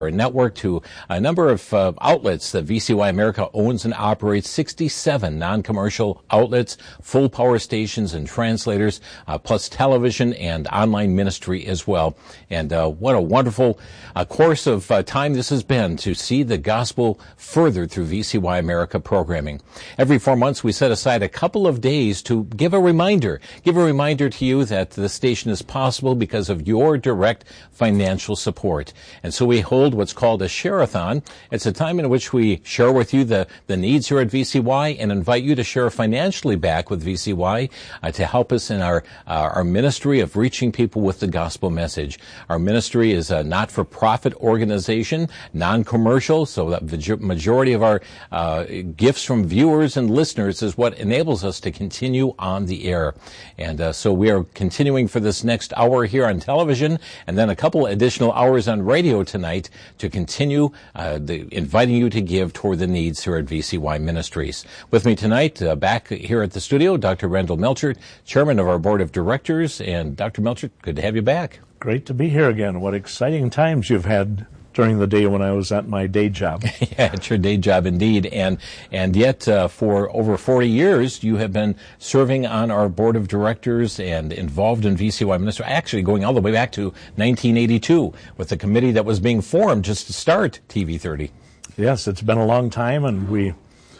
a network to a number of outlets that VCY America owns and operates, 67 non-commercial outlets, full power stations and translators, plus television and online ministry as well. And what a wonderful course of time this has been to see the gospel furthered through VCY America programming. Every 4 months we set aside a couple of days to give a reminder to you that the station is possible because of your direct financial support. And so we hold what's called a share-a-thon. It's a time in which we share with you the needs here at VCY and invite you to share financially back with VCY to help us in our ministry of reaching people with the gospel message. Our ministry is a not-for-profit organization, non-commercial, so that the majority of our gifts from viewers and listeners is what enables us to continue on the air. And so we are continuing for this next hour here on television, and then a couple additional hours on radio tonight to continue inviting you to give toward the needs here at VCY Ministries. With me tonight, back here at the studio, Dr. Randall Melchert, chairman of our board of directors. And Dr. Melchert, good to have you back. Great to be here again. What exciting times you've had during the day when I was at my day job. Yeah, it's your day job indeed. And yet, for over 40 years, you have been serving on our board of directors and involved in VCY Ministry, actually going all the way back to 1982 with the committee that was being formed just to start TV30. Yes, it's been a long time, and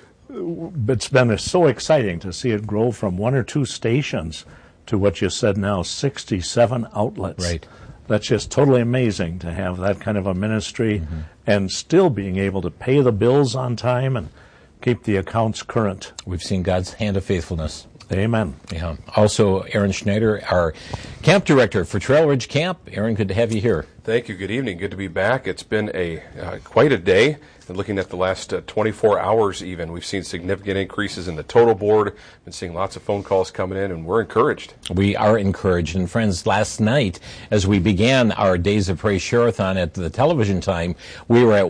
it's been so exciting to see it grow from 1 or 2 stations to what you said now, 67 outlets. Right. That's just totally amazing to have that kind of a ministry and still being able to pay the bills on time and keep the accounts current. We've seen God's hand of faithfulness. Amen. Yeah. Also, Aaron Schneider, our camp director for Trail Ridge Camp. Aaron, good to have you here. Thank you. Good evening. Good to be back. It's been quite a day. And looking at the last 24 hours even, we've seen significant increases in the total board. Been seeing lots of phone calls coming in, and we're encouraged. We are encouraged. And friends, last night, as we began our Days of Praise Share-a-thon at the television time, we were at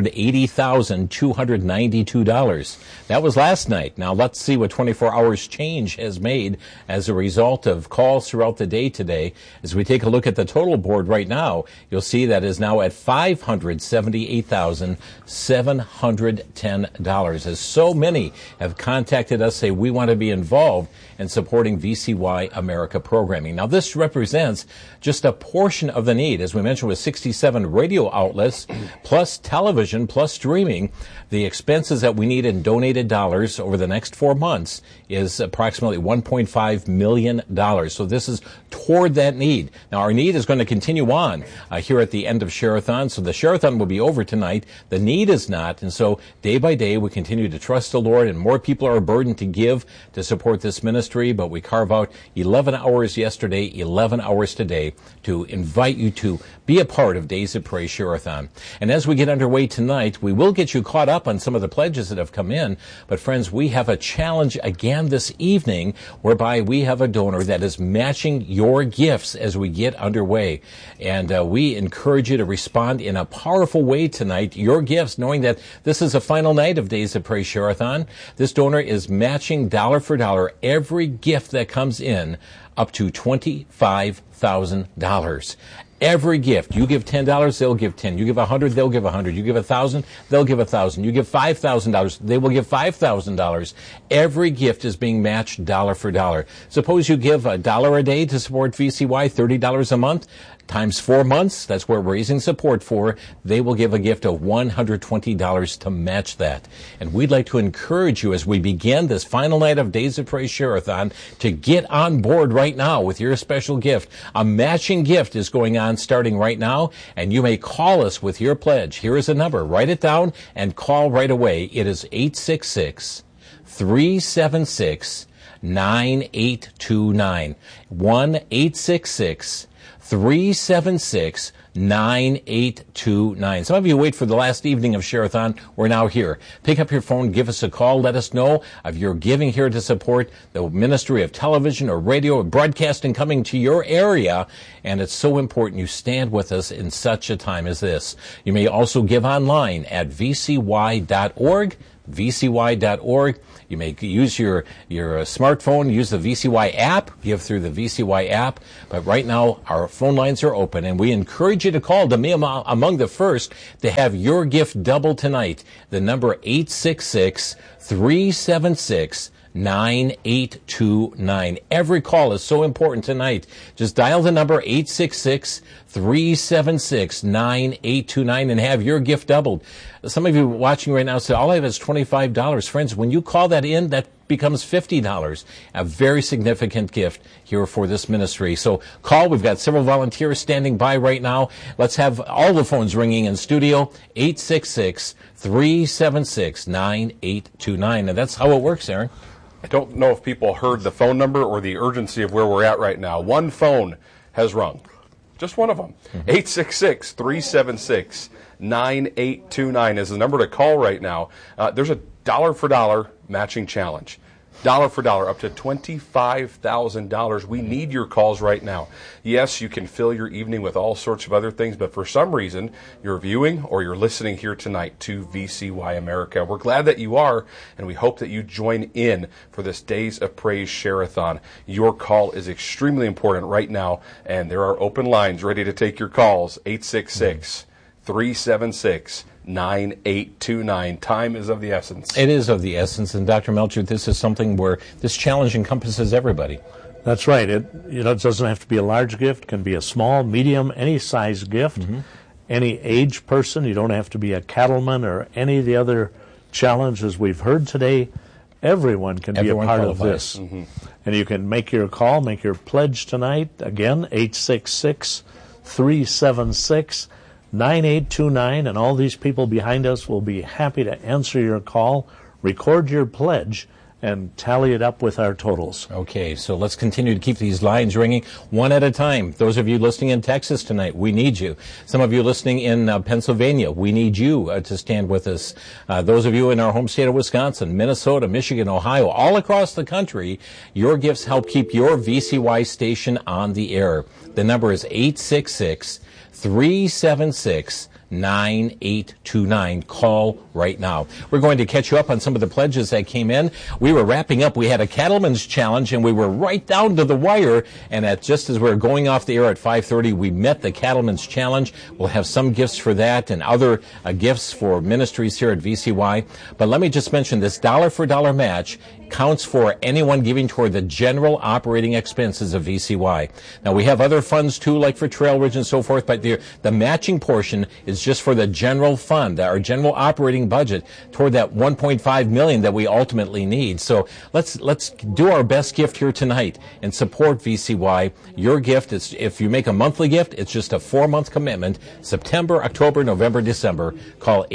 $180,292. That was last night. Now let's see what 24 hours change has made as a result of calls throughout the day today. As we take a look at the total board right now, you'll see that is now at $578,710, as so many have contacted us, say we want to be involved in supporting VCY America programming. Now this represents just a portion of the need. As we mentioned, with 67 radio outlets, plus television, plus streaming, the expenses that we need in donated dollars over the next 4 months is approximately $1.5 million. So this is toward that need. Now our need is going to continue on here at the end of Share-a-thon. So the Share-a-thon will be over tonight. The need is not. And so day by day we continue to trust the Lord, and more people are burdened to give to support this ministry. But we carve out 11 hours yesterday, 11 hours today to invite you to be a part of Days of Praise Share-a-thon. And as we get underway tonight, we will get you caught up on some of the pledges that have come in. But friends, we have a challenge again this evening whereby we have a donor that is matching your gifts as we get underway. And we encourage you to respond in a powerful way tonight. Your gifts, knowing that this is the final night of Days of Praise Share-a-thon. This donor is matching dollar for dollar every gift that comes in up to $25,000. Every gift. You give $10, they'll give $10. You give $100, they'll give $100. You give $1,000, they'll give $1,000. You give $5,000, they will give $5,000. Every gift is being matched dollar for dollar. Suppose you give $1 a day to support VCY, $30 a month. Times 4 months, that's what we're raising support for. They will give a gift of $120 to match that. And we'd like to encourage you as we begin this final night of Days of Praise Share-a-thon to get on board right now with your special gift. A matching gift is going on starting right now, and you may call us with your pledge. Here is a number. Write it down and call right away. It is 866-376-9829. 1-866-376-9829. Some of you wait for the last evening of Share-a-thon. We're now here. Pick up your phone, give us a call, let us know of your giving here to support the ministry of television or radio or broadcasting coming to your area. And it's so important you stand with us in such a time as this. You may also give online at vcy.org. vcy.org. You may use your smartphone, use the VCY app, give through the VCY app. But right now, our phone lines are open, and we encourage you to call to be among the first to have your gift doubled tonight. The number 866-376-9829. Every call is so important tonight. Just dial the number 866-376-9829 and have your gift doubled. Some of you watching right now say, all I have is $25. Friends, when you call that in, that becomes $50. A very significant gift here for this ministry. So call. We've got several volunteers standing by right now. Let's have all the phones ringing in studio. 866-376-9829. And that's how it works, Aaron. I don't know if people heard the phone number or the urgency of where we're at right now. One phone has rung. Just one of them. 866-376-9829 is the number to call right now. There's a dollar-for-dollar matching challenge. Dollar for dollar, up to $25,000. We need your calls right now. Yes, you can fill your evening with all sorts of other things, but for some reason, you're viewing or you're listening here tonight to VCY America. We're glad that you are, and we hope that you join in for this Days of Praise Share-a-thon. Your call is extremely important right now, and there are open lines ready to take your calls. 866-376-9829. Time is of the essence. It is of the essence. And Dr. Melcher, this is something where this challenge encompasses everybody. That's right. It doesn't have to be a large gift. It can be a small, medium, any size gift. Mm-hmm. Any age person. You don't have to be a cattleman or any of the other challenges we've heard today. Everyone can be a part of this. Mm-hmm. And you can make your call, make your pledge tonight. Again, 866-376-9829, and all these people behind us will be happy to answer your call, record your pledge, and tally it up with our totals. Okay, so let's continue to keep these lines ringing one at a time. Those of you listening in Texas tonight, we need you. Some of you listening in Pennsylvania, we need you to stand with us. Those of you in our home state of Wisconsin, Minnesota, Michigan, Ohio, all across the country, your gifts help keep your VCY station on the air. The number is 866-376-9829. Call right now. We're going to catch you up on some of the pledges that came in. We were wrapping up. We had a Cattleman's Challenge, and we were right down to the wire. And just as we were going off the air at 5:30, we met the Cattleman's Challenge. We'll have some gifts for that and other gifts for ministries here at VCY. But let me just mention this dollar-for-dollar match counts for anyone giving toward the general operating expenses of VCY. Now, we have other funds, too, like for Trail Ridge and so forth, but the matching portion is just for the general fund, our general operating budget, toward that $1.5 million that we ultimately need. So let's do our best gift here tonight and support VCY. Your gift is, if you make a monthly gift, it's just a 4-month commitment, September, October, November, December. Call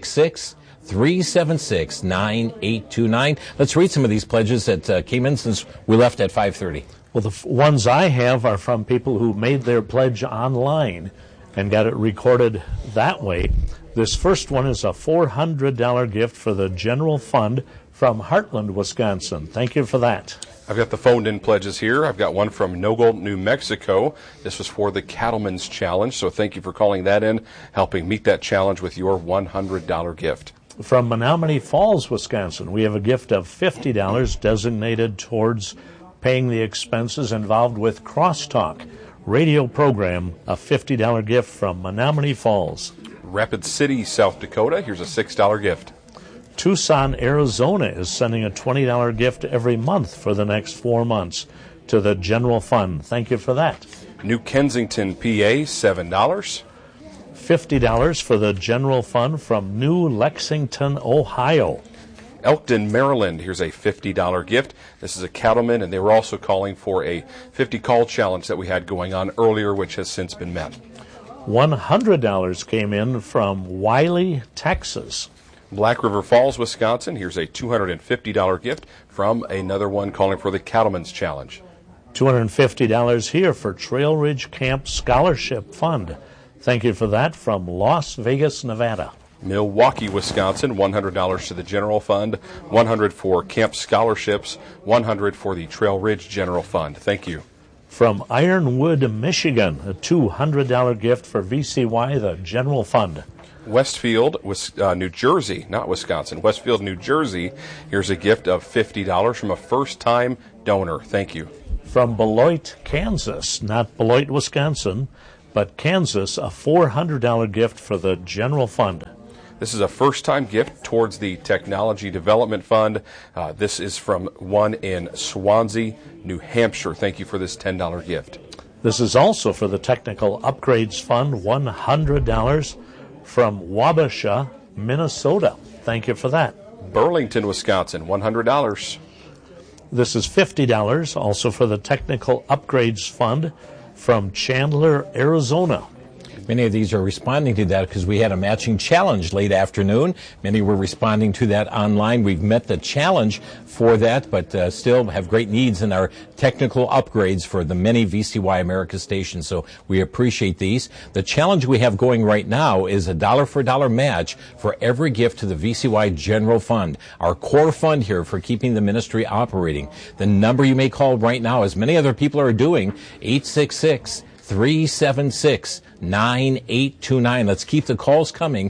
866-376-9829. Let's read some of these pledges that came in since we left at 5:30. Well, the ones I have are from people who made their pledge online and got it recorded that way. This first one is a $400 gift for the general fund from Heartland, Wisconsin. Thank you for that. I've got the phoned-in pledges here. I've got one from Nogle, New Mexico. This was for the Cattleman's Challenge, so thank you for calling that in, helping meet that challenge with your $100 gift. From Menominee Falls, Wisconsin, we have a gift of $50 designated towards paying the expenses involved with Crosstalk radio program, a $50 gift from Menominee Falls. Rapid City, South Dakota, here's a $6 gift. Tucson, Arizona is sending a $20 gift every month for the next 4 months to the general fund. Thank you for that. New Kensington, PA, $7. $50 for the general fund from New Lexington, Ohio. Elkton, Maryland, here's a $50 gift. This is a cattleman, and they were also calling for a 50-call challenge that we had going on earlier, which has since been met. $100 came in from Wiley, Texas. Black River Falls, Wisconsin, here's a $250 gift from another one calling for the Cattleman's Challenge. $250 here for Trail Ridge Camp Scholarship Fund. Thank you for that from Las Vegas, Nevada. Milwaukee, Wisconsin, $100 to the general fund, $100 for camp scholarships, $100 for the Trail Ridge General Fund. Thank you. From Ironwood, Michigan, a $200 gift for VCY, the general fund. Westfield, New Jersey, not Wisconsin, Westfield, New Jersey, here's a gift of $50 from a first-time donor. Thank you. From Beloit, Kansas, not Beloit, Wisconsin, but Kansas, a $400 gift for the general fund. This is a first-time gift towards the Technology Development Fund. This is from one in Swansea, New Hampshire. Thank you for this $10 gift. This is also for the Technical Upgrades Fund, $100 from Wabasha, Minnesota. Thank you for that. Burlington, Wisconsin, $100. This is $50 also for the Technical Upgrades Fund from Chandler, Arizona. Many of these are responding to that because we had a matching challenge late afternoon. Many were responding to that online. We've met the challenge for that, but still have great needs in our technical upgrades for the many VCY America stations, so we appreciate these. The challenge we have going right now is a dollar-for-dollar match for every gift to the VCY General Fund, our core fund here for keeping the ministry operating. The number you may call right now, as many other people are doing, 866-376-9829. Let's keep the calls coming.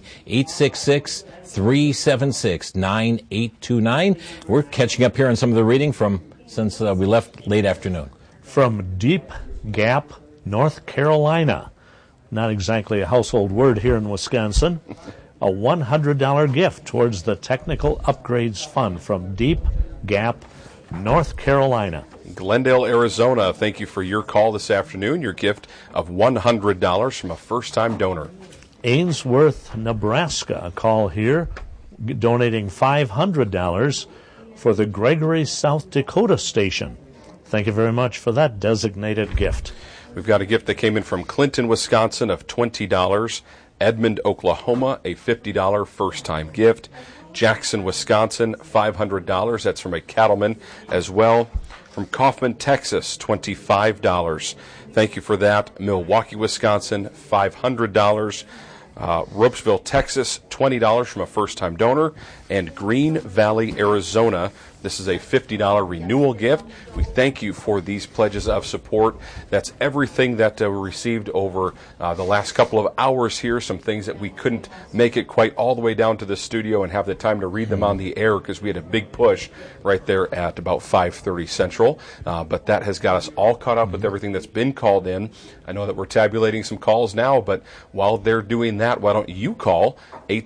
866-376-9829. We're catching up here on some of the reading since we left late afternoon. From Deep Gap, North Carolina. Not exactly a household word here in Wisconsin. A $100 gift towards the Technical Upgrades Fund from Deep Gap, North Carolina. Glendale, Arizona, thank you for your call this afternoon. Your gift of $100 from a first-time donor. Ainsworth, Nebraska, a call here, donating $500 for the Gregory, South Dakota station. Thank you very much for that designated gift. We've got a gift that came in from Clinton, Wisconsin of $20. Edmond, Oklahoma, a $50 first-time gift. Jackson, Wisconsin, $500. That's from a cattleman as well. From Kaufman, Texas, $25. Thank you for that. Milwaukee, Wisconsin, $500. Ropesville, Texas, $20 from a first-time donor. And Green Valley, Arizona, this is a $50 renewal gift. We thank you for these pledges of support. That's everything that we received over the last couple of hours here, some things that we couldn't make it quite all the way down to the studio and have the time to read them on the air because we had a big push right there at about 5:30 Central. But that has got us all caught up with everything that's been called in. I know that we're tabulating some calls now, but while they're doing that, why don't you call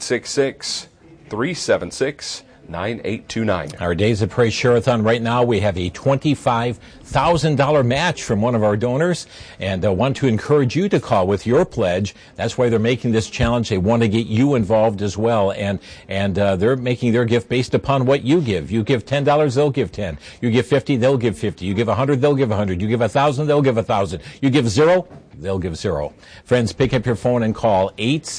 866-376-9829. Our Days of Praise Share-a-thon right now, we have a $25,000 match from one of our donors, and I want to encourage you to call with your pledge. That's why they're making this challenge. They want to get you involved as well, and they're making their gift based upon what you give. You give $10, they'll give 10. You give 50, they'll give 50. You give 100, they'll give 100. You give 1,000, they'll give 1,000. You give 0, they'll give 0. Friends, pick up your phone and call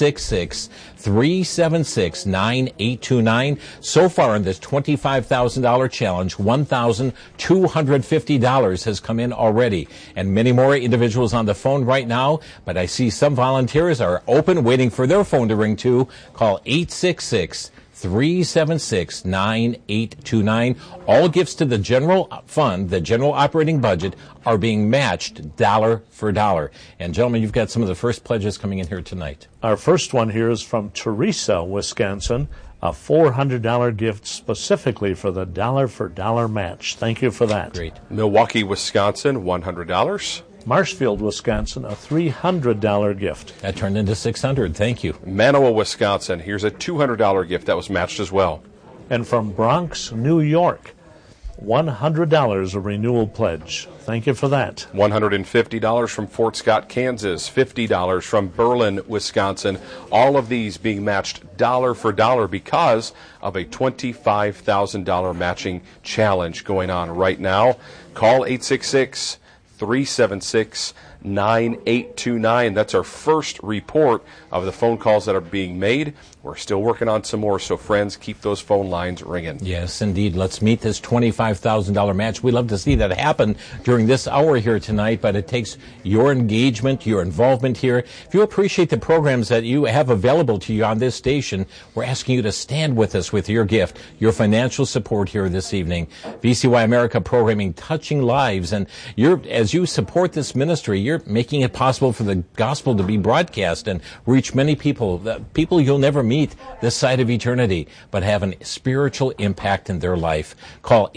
866-376-9829. So far in this $25,000 challenge, $1,250 has come in already, and many more individuals on the phone right now, but I see some volunteers are open, waiting for their phone to ring too. Call 866-376-9829. All gifts to the general fund, the general operating budget, are being matched dollar for dollar. And gentlemen, you've got some of the first pledges coming in here tonight. Our first one here is from Teresa, Wisconsin, a $400 gift specifically for the dollar for dollar match. Thank you for that. Great. Milwaukee, Wisconsin, $100. Marshfield, Wisconsin, a $300 gift. That turned into $600. Thank you. Manoa, Wisconsin, here's a $200 gift that was matched as well. And from Bronx, New York, $100 a renewal pledge. Thank you for that. $150 from Fort Scott, Kansas. $50 from Berlin, Wisconsin. All of these being matched dollar for dollar because of a $25,000 matching challenge going on right now. Call 866-376-9829. That's our first report of the phone calls that are being made. We're still working on some more, so friends, keep those phone lines ringing. Yes, indeed. Let's meet this $25,000 match. We'd love to see that happen during this hour here tonight, but it takes your engagement, your involvement here. If you appreciate the programs that you have available to you on this station, we're asking you to stand with us with your gift, your financial support here this evening. VCY America programming touching lives, and as you support this ministry, you're making it possible for the gospel to be broadcast and reach many people, people you'll never meet this side of eternity, but have a spiritual impact in their life. Call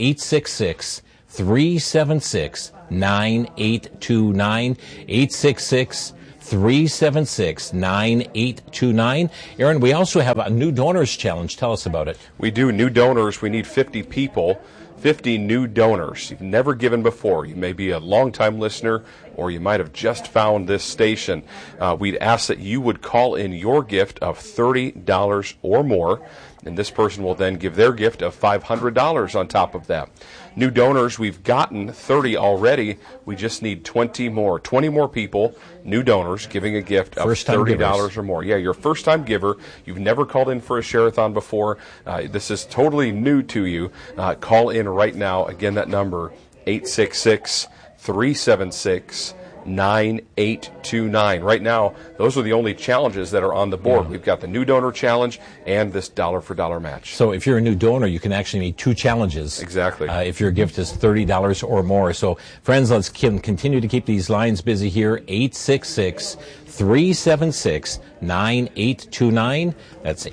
866-376-9829, 376-9829. Aaron, we also have a new donors challenge. Tell us about it. We do. New donors. We need 50 people, 50 new donors you've never given before. You may be a longtime listener, or you might have just found this station. We'd ask that you would call in your gift of $30 or more, and this person will then give their gift of $500 on top of that. New donors, we've gotten 30 already. We just need 20 more. 20 more people, new donors, giving a gift of $30 or more. Yeah, you're a first-time giver. You've never called in for a Share-a-thon before. This is totally new to you. Call in right now. Again, that number, 866-376-9829. Right now, those are the only challenges that are on the board. We've got the new donor challenge and this dollar-for-dollar match. So if you're a new donor, you can actually meet two challenges. Exactly. If your gift is $30 or more. So, friends, let's continue to keep these lines busy here. 866-376-9829. That's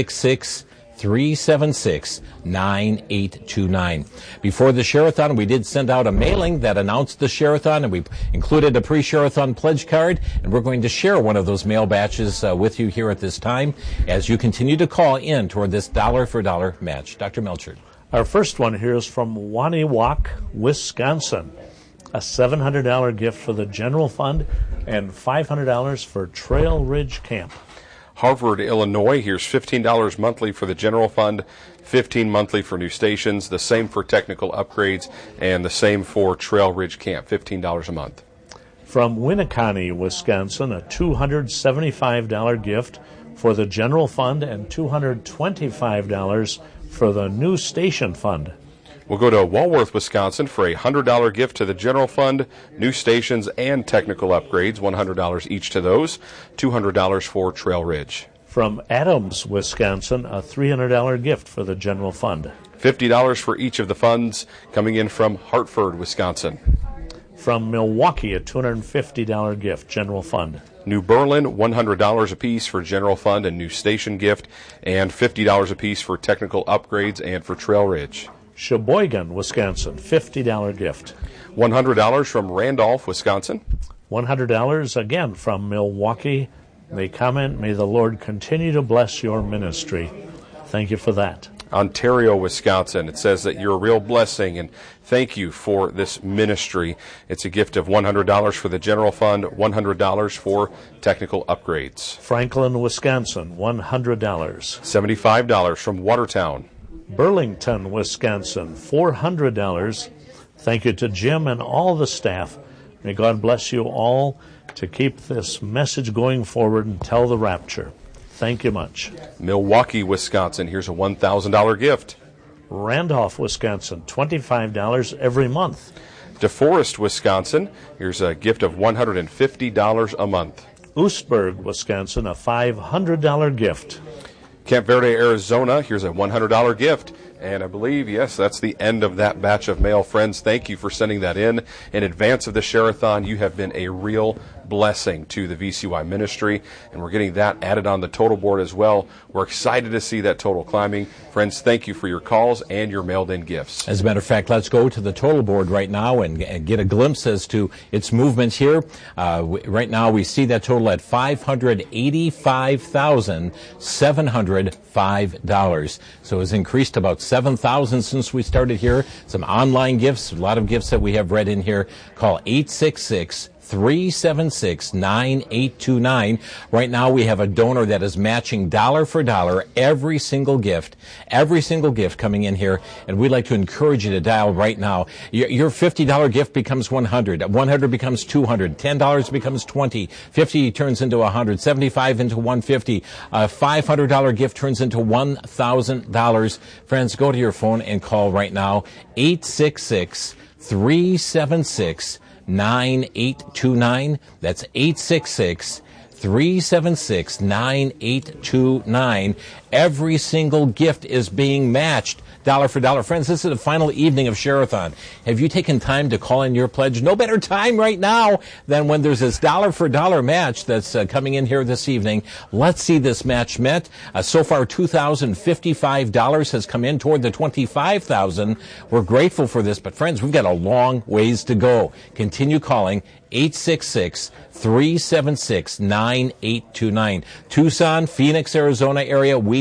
866-376-9829. Before the Share-a-thon, we did send out a mailing that announced the Share-a-thon, and we included a pre-Share-a-thon pledge card, and we're going to share one of those mail batches with you here at this time as you continue to call in toward this dollar-for-dollar match. Dr. Melchert. Our first one here is from Waniwak, Wisconsin. A $700 gift for the general fund and $500 for Trail Ridge Camp. Harvard, Illinois, here's $15 monthly for the general fund, $15 monthly for new stations, the same for technical upgrades, and the same for Trail Ridge Camp, $15 a month. From Winneconne, Wisconsin, a $275 gift for the general fund and $225 for the new station fund. We'll go to Walworth, Wisconsin for a $100 gift to the general fund, new stations, and technical upgrades, $100 each to those, $200 for Trail Ridge. From Adams, Wisconsin, a $300 gift for the general fund. $50 for each of the funds coming in from Hartford, Wisconsin. From Milwaukee, a $250 gift, general fund. New Berlin, $100 apiece for general fund and new station gift, and $50 apiece for technical upgrades and for Trail Ridge. Sheboygan, Wisconsin, $50 gift. $100 from Randolph, Wisconsin. $100 again from Milwaukee. They comment, may the Lord continue to bless your ministry. Thank you for that. Ontario, Wisconsin. It says that you're a real blessing, and thank you for this ministry. It's a gift of $100 for the general fund, $100 for technical upgrades. Franklin, Wisconsin, $100. $75 from Watertown. Burlington, Wisconsin, $400. Thank you to Jim and all the staff. May God bless you all to keep this message going forward until the rapture. Thank you much. Milwaukee, Wisconsin. Here's a $1,000 gift. Randolph, Wisconsin, $25 every month. DeForest, Wisconsin. Here's a gift of $150 a month. Oostburg, Wisconsin, a $500 gift. Camp Verde, Arizona, here's a $100 gift. And I believe, yes, that's the end of that batch of mail. Friends, thank you for sending that in advance of the Share-a-thon. You have been a real blessing to the VCY ministry, and we're getting that added on the total board as well. We're excited to see that total climbing. Friends, thank you for your calls and your mailed-in gifts. As a matter of fact, let's go to the total board right now and get a glimpse as to its movement here. Right now, we see that total at $585,705. So it's increased about $7,000 since we started here. Some online gifts, a lot of gifts that we have read in here. Call 866-376-9829. Right now we have a donor that is matching dollar for dollar every single gift coming in here, and we'd like to encourage you to dial right now. Your $50 gift becomes $100, $100 becomes $200, $10 becomes $20, $50 turns into $100, $75 into $150, a $500 gift turns into $1,000. Friends, go to your phone and call right now, 866-376-9829. That's 866-376-9829. Every single gift is being matched dollar for dollar. Friends, this is the final evening of Share-a-thon. Have you taken time to call in your pledge? No better time right now than when there's this dollar for dollar match that's coming in here this evening. Let's see this match met. So far, $2,055 has come in toward the $25,000. We're grateful for this, but friends, we've got a long ways to go. Continue calling 866-376-9829. Tucson, Phoenix, Arizona area, we